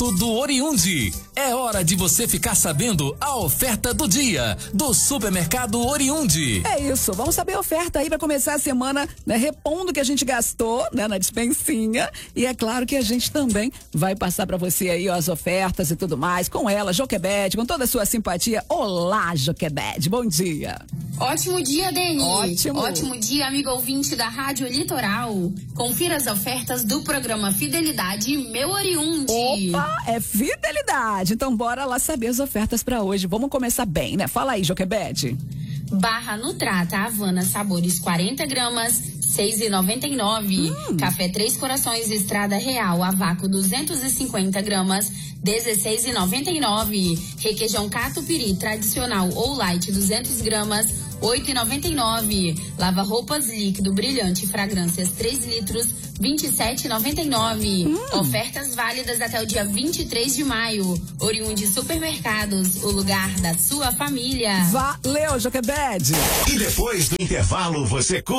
Momento do Oriundi. É hora de você ficar sabendo a oferta do dia do Supermercado Oriundi. É isso, vamos saber a oferta aí para começar a semana, né? Repondo o que a gente gastou, né? Na dispensinha. E é claro que a gente também vai passar para você aí ó, as ofertas e tudo mais. Com ela, Joquebed, com toda a sua simpatia. Olá, Joquebed, bom dia. Ótimo dia, Deni. Ótimo dia, amigo ouvinte da Rádio Litoral. Confira as ofertas do programa Fidelidade Meu Oriundi. Opa, é fidelidade. Então bora lá saber as ofertas para hoje. Vamos começar bem, né? Fala aí, Joquebed. Barra Nutrata Havana Sabores 40 gramas, R$6,99. Café Três Corações Estrada Real a vácuo 250 gramas, R$16,99. Requeijão Catupiry tradicional ou light 200 gramas, R$8,99. Lava roupas líquido brilhante fragrâncias 3 litros, R$27,99. Ofertas válidas até o dia 23 de maio. Oriundi Supermercados, o lugar da sua família. Valeu, Joquebed. E depois do intervalo você